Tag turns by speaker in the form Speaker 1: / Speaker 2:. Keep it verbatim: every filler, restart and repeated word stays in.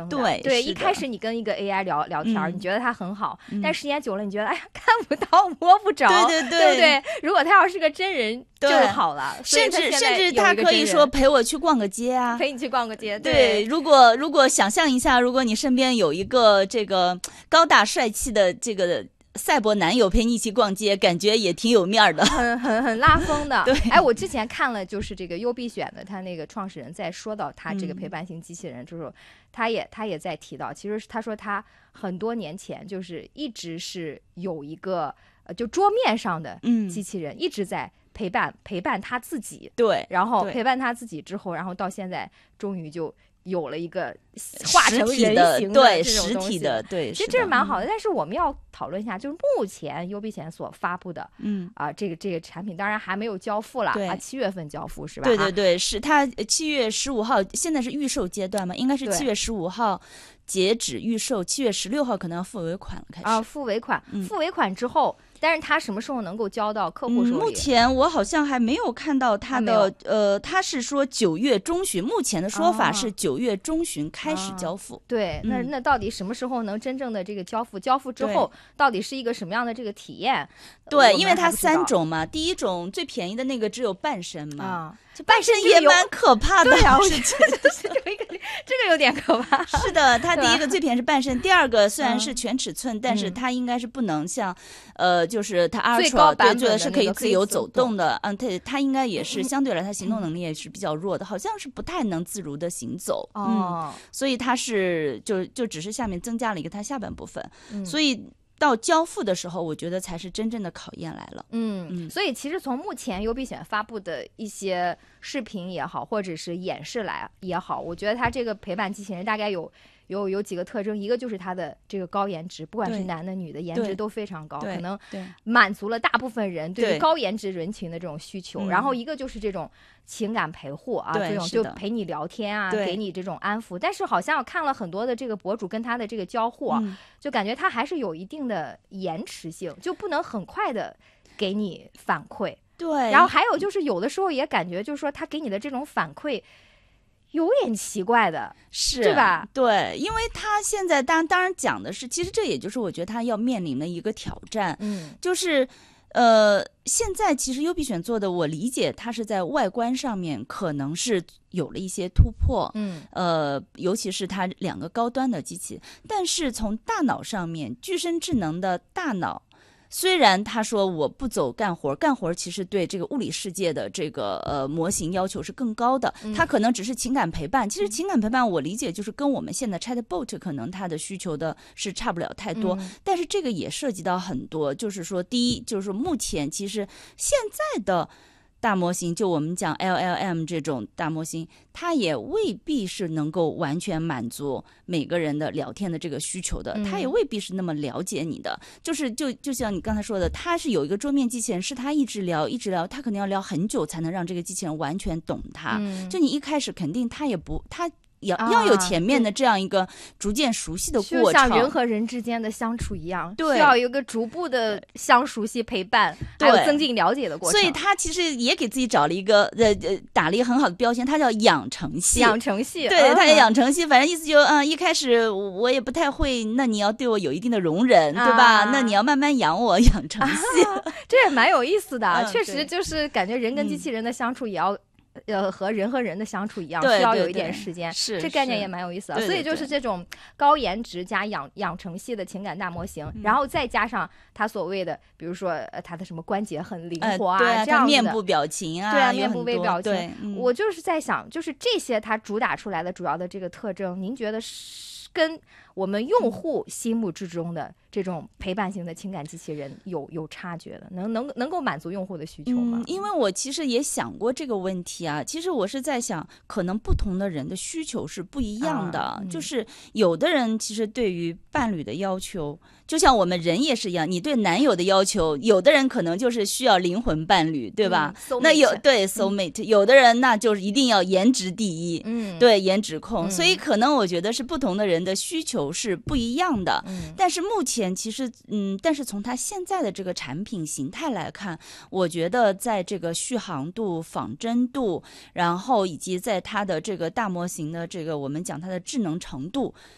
Speaker 1: 的。
Speaker 2: 对
Speaker 1: 对，
Speaker 2: 是的
Speaker 1: 一开始你跟一个 A I 聊聊天，
Speaker 2: 嗯
Speaker 1: 你觉得它很好，
Speaker 2: 嗯
Speaker 1: 但时间久了，你觉得哎呀看不到摸不着，
Speaker 2: 对对
Speaker 1: 对不对？如果他要是个真人就
Speaker 2: 对
Speaker 1: 好了，所以
Speaker 2: 甚至
Speaker 1: 他现在
Speaker 2: 甚至
Speaker 1: 有
Speaker 2: 他可以
Speaker 1: 一个真人
Speaker 2: 说陪我去逛个街啊。
Speaker 1: 陪你去逛个街，
Speaker 2: 对，如果如果想象一下，如果你身边有一个这个高大帅气的这个赛博男友陪你一起逛街，感觉也挺有面儿的。
Speaker 1: 很很很拉风的。
Speaker 2: 对
Speaker 1: 哎，我之前看了就是这个优必选的，他那个创始人在说到他这个
Speaker 2: 嗯
Speaker 1: 陪伴型机器人之后，他也他也在提到，其实他说他很多年前就是一直是有一个呃就桌面上的
Speaker 2: 嗯
Speaker 1: 机器人、一直在陪伴陪伴他自己，
Speaker 2: 对，
Speaker 1: 然后
Speaker 2: 对
Speaker 1: 陪伴他自己之后，然后到现在终于就有了一个化成
Speaker 2: 实体
Speaker 1: 人
Speaker 2: 的
Speaker 1: 形
Speaker 2: 对
Speaker 1: 这种东西
Speaker 2: 实体的，对，
Speaker 1: 其实这是
Speaker 2: 的
Speaker 1: 蛮好的，但是我们要讨论一下，就是目前优必险所发布的
Speaker 2: 嗯。
Speaker 1: 啊、这个这个产品，当然还没有交付了
Speaker 2: 对
Speaker 1: 啊，七月份交付是吧？啊
Speaker 2: 对对对，是它七月十五号，现在是预售阶段嘛，应该是
Speaker 1: 对
Speaker 2: 七月十五号截止预售，七月十六号可能要付尾款了，开始。
Speaker 1: 啊，付尾款，
Speaker 2: 嗯
Speaker 1: 付尾款之后，但是他什么时候能够交到客户
Speaker 2: 嗯，
Speaker 1: 手里？
Speaker 2: 目前我好像还没有看到它
Speaker 1: 还没
Speaker 2: 的，呃，他是说九月中旬，目前的说法
Speaker 1: 啊
Speaker 2: 是九月中旬开始
Speaker 1: 啊
Speaker 2: 交付。
Speaker 1: 对，那
Speaker 2: 嗯
Speaker 1: 那到底什么时候能真正的这个交付？交付之
Speaker 2: 对
Speaker 1: 后，到底是一个什么样的这个体验？我
Speaker 2: 对，
Speaker 1: 们
Speaker 2: 因为它
Speaker 1: 还不知道
Speaker 2: 三种嘛，第一种最便宜的那个只有半身嘛，
Speaker 1: 啊，
Speaker 2: 这半身
Speaker 1: 这个有
Speaker 2: 也蛮可怕的。
Speaker 1: 对啊，我
Speaker 2: 是
Speaker 1: 觉得这个一个这个有点可怕。
Speaker 2: 是的，它
Speaker 1: 对吧
Speaker 2: 第一个最便宜是半身，第二个虽然
Speaker 1: 嗯
Speaker 2: 是全尺寸，但是
Speaker 1: 嗯
Speaker 2: 它应该是不能像，呃，就是它
Speaker 1: 最高
Speaker 2: Ultra 对，对，
Speaker 1: 版本的
Speaker 2: 是可以
Speaker 1: 那个可以
Speaker 2: 自由走
Speaker 1: 走动
Speaker 2: 动的。嗯，它它应该也是相对来，它行动能力也是比较弱的，好像是不太能自如的行走。嗯，
Speaker 1: 哦，
Speaker 2: 所以它是就就只是下面增加了一个它下半部分，
Speaker 1: 嗯
Speaker 2: 所以到交付的时候，我觉得才是真正的考验来了。
Speaker 1: 嗯，
Speaker 2: 嗯
Speaker 1: 所以其实从目前优必选发布的一些视频也好，或者是演示来也好，我觉得它这个陪伴机器人大概有有有几个特征，一个就是它的这个高颜值，不管是
Speaker 2: 对
Speaker 1: 男的女的，颜
Speaker 2: 对
Speaker 1: 值都非常高，
Speaker 2: 对
Speaker 1: 可能
Speaker 2: 对
Speaker 1: 满足了大部分人对于
Speaker 2: 对
Speaker 1: 高颜值人群的这种需求。
Speaker 2: 嗯
Speaker 1: 然后一个就是这种情感陪护啊，这种
Speaker 2: 对是的
Speaker 1: 就陪你聊天啊，
Speaker 2: 对
Speaker 1: 给你这种安抚。但是好像看了很多的这个博主跟他的这个交互啊，
Speaker 2: 嗯
Speaker 1: 就感觉它还是有一定的延迟性，就不能很快的给你反馈。
Speaker 2: 对，
Speaker 1: 然后还有就是有的时候也感觉就是说他给你的这种反馈有点奇怪的，
Speaker 2: 是
Speaker 1: 对吧？
Speaker 2: 对，因为他现在当当然讲的是，其实这也就是我觉得他要面临的一个挑战，
Speaker 1: 嗯
Speaker 2: 就是呃，现在其实优必选做的，我理解它是在外观上面可能是有了一些突破，
Speaker 1: 嗯
Speaker 2: 呃，尤其是它两个高端的机器，但是从大脑上面，具身智能的大脑。虽然他说我不走干活，干活其实对这个物理世界的这个呃模型要求是更高的，
Speaker 1: 嗯
Speaker 2: 它可能只是情感陪伴。其实情感陪伴我理解就是跟我们现在 Chatbot 可能它的需求的是差不了太多，
Speaker 1: 嗯
Speaker 2: 但是这个也涉及到很多，就是说第一就是说目前其实现在的大模型，就我们讲 L L M 这种大模型，它也未必是能够完全满足每个人的聊天的这个需求的，
Speaker 1: 嗯
Speaker 2: 它也未必是那么了解你的。就是就就像你刚才说的，它是有一个桌面机器人，是它一直聊一直聊，它可能要聊很久才能让这个机器人完全懂它。
Speaker 1: 嗯，
Speaker 2: 就你一开始肯定它也不，它要、
Speaker 1: 啊
Speaker 2: 要有前面的这样一个逐渐熟悉的
Speaker 1: 就
Speaker 2: 过程。
Speaker 1: 像人和人之间的相处一样，
Speaker 2: 对
Speaker 1: 需要有一个逐步的相熟悉、陪伴，还有
Speaker 2: 对
Speaker 1: 增进了解的过程。
Speaker 2: 所以他其实也给自己找了一个呃呃打了一个很好的标签，它叫养成系。
Speaker 1: 养成系，
Speaker 2: 对，它也
Speaker 1: 嗯
Speaker 2: 养成系，反正意思就嗯，一开始我也不太会，那你要对我有一定的容忍，对吧？
Speaker 1: 啊
Speaker 2: 那你要慢慢养我，养成系。
Speaker 1: 这也蛮有意思的，
Speaker 2: 嗯
Speaker 1: 确实
Speaker 2: 对
Speaker 1: 就是感觉人跟机
Speaker 2: 嗯
Speaker 1: 器人的相处也要。呃，和人和人的相处一样，
Speaker 2: 对对
Speaker 1: 需要有一点
Speaker 2: 对
Speaker 1: 时间，
Speaker 2: 是是
Speaker 1: 这概念也蛮有意思的。
Speaker 2: 对对
Speaker 1: 所以就是
Speaker 2: 对
Speaker 1: 这种高颜值加养养成系的情感大模型，
Speaker 2: 嗯
Speaker 1: 然后再加上它所谓的，比如说呃，它的什么关节很灵
Speaker 2: 呃
Speaker 1: 活
Speaker 2: 对啊，
Speaker 1: 这样子的
Speaker 2: 它面部表情啊，
Speaker 1: 对啊，
Speaker 2: 有
Speaker 1: 面部
Speaker 2: 很多
Speaker 1: 微表情。
Speaker 2: 对，嗯
Speaker 1: 我就是在想，就是这些它主打出来的主要的这个特征，您觉得是跟我们用户心目之中的这种陪伴型的情感机器人有有差距的，能能能够满足用户的需求吗
Speaker 2: 嗯？？因为我其实也想过这个问题啊。其实我是在想，可能不同的人的需求是不一样的。
Speaker 1: 啊嗯
Speaker 2: 就是有的人其实对于伴侣的要求，就像我们人也是一样，你对男友的要求，有的人可能就是需要灵魂伴侣，对吧？
Speaker 1: 嗯
Speaker 2: 那有
Speaker 1: soulmate
Speaker 2: 对 soul mate，、有的人那就是一定要颜值第一。
Speaker 1: 嗯，
Speaker 2: 对颜值控，
Speaker 1: 嗯
Speaker 2: 所以可能我觉得是不同的人的需求是不一样的。
Speaker 1: 嗯
Speaker 2: 但是目前其实，嗯，但是从它现在的这个产品形态来看，我觉得在这个续航度、仿真度，然后以及在它的这个大模型的这个我们讲它的智能程度，